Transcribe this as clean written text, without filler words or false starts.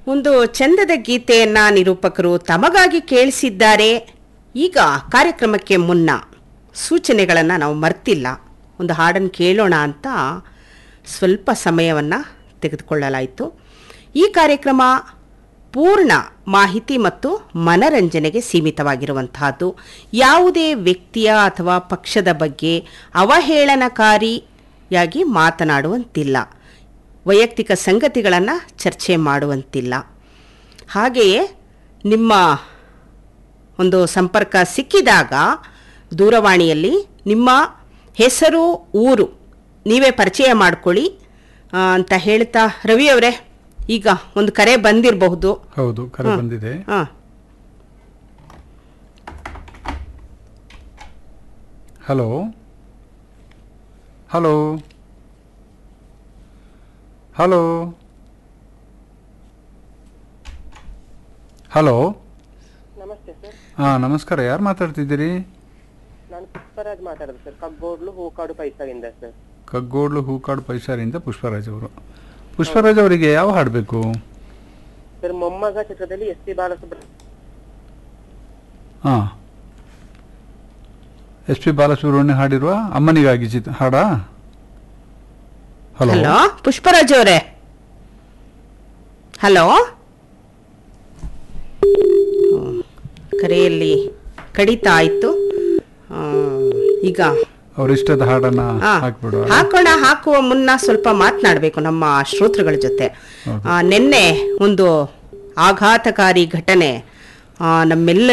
ಒಂದು ಚಂದದ ಗೀತೆಯನ್ನ ನಿರೂಪಕರು ತಮಗಾಗಿ ಕೇಳಿಸಿದ್ದಾರೆ. ಈಗ ಕಾರ್ಯಕ್ರಮಕ್ಕೆ ಮುನ್ನ ಸೂಚನೆಗಳನ್ನು ನಾವು ಮರ್ತಿಲ್ಲ. ಒಂದು ಹಾಡನ್ನು ಕೇಳೋಣ ಅಂತ ಸ್ವಲ್ಪ ಸಮಯವನ್ನು ತೆಗೆದುಕೊಳ್ಳಲಾಯಿತು. ಈ ಕಾರ್ಯಕ್ರಮ ಪೂರ್ಣ ಮಾಹಿತಿ ಮತ್ತು ಮನರಂಜನೆಗೆ ಸೀಮಿತವಾಗಿರುವಂತಹದ್ದು. ಯಾವುದೇ ವ್ಯಕ್ತಿಯ ಅಥವಾ ಪಕ್ಷದ ಬಗ್ಗೆ ಅವಹೇಳನಕಾರಿಯಾಗಿ ಮಾತನಾಡುವಂತಿಲ್ಲ. ವೈಯಕ್ತಿಕ ಸಂಗತಿಗಳನ್ನು ಚರ್ಚೆ ಮಾಡುವಂತಿಲ್ಲ. ಹಾಗೆಯೇ ನಿಮ್ಮ ಒಂದು ಸಂಪರ್ಕ ಸಿಕ್ಕಿದಾಗ ದೂರವಾಣಿಯಲ್ಲಿ ನಿಮ್ಮ ಹೆಸರು, ಊರು ನೀವೇ ಪರಿಚಯ ಮಾಡಿಕೊಳ್ಳಿ ಅಂತ ಹೇಳ್ತಾ, ರವಿ ಅವರೇ, ಈಗ ಒಂದು ಕರೆ ಬಂದಿರಬಹುದು. ಹೌದು, ಕರೆ ಬಂದಿದೆ. Hello hello hello hello. ನಮಸ್ತೆ ಸರ್. ನಮಸ್ಕಾರ. ಯಾರು ಮಾತಾಡ್ತಿದ್ದೀರಿ? ನಾನು ಪುಷ್ಪರಾಜ್ ಮಾತಾಡೋದು ಸರ್, ಕಗ್ಗೋಡ್ಲು ಹೂಕಾಡು ಪೈಸಾಗಿಂದ ಸರ್. ಕಗ್ಗೋಡ್ಲು ಹೂಕಾಡು ಪೈಸಾರಿಂದ ಪುಷ್ಪರಾಜ್ ಅವರು. ಪುಷ್ಪರಾಜ್ ಅವರಿಗೆ ಯಾವ ಹಾಡಬೇಕು ಸರ್? ಮೊಮ್ಮಗ ಚಿತ್ರದಲ್ಲಿ ಎಸ್.ಪಿ. ಬಾಲಸುಬ್ರಹ್ಮಣ್ಯ. ಎಸ್.ಪಿ. ಬಾಲಸುಬ್ರಹ್ಮಣ್ಯ ಹಾಡಿರುವ ಅಮ್ಮನಿಗಾಗಿ ಹಾಡ. ಹಲೋ ಹಲೋ ಪುಷ್ಪರಾಜ್ ಅವರೇ, ಹಲೋ. ಕರೆಯಲ್ಲಿ ಕಡಿತ ಆಯ್ತು. ಈಗ ಅವರಿಷ್ಟದ ಹಾಡನ್ನ ಹಾಕುವ ಮುನ್ನ ಸ್ವಲ್ಪ ಮಾತನಾಡಬೇಕು ನಮ್ಮ ಶ್ರೋತೃಗಳ ಜೊತೆ. ನಿನ್ನೆ ಒಂದು ಆಘಾತಕಾರಿ ಘಟನೆ ನಮ್ಮೆಲ್ಲ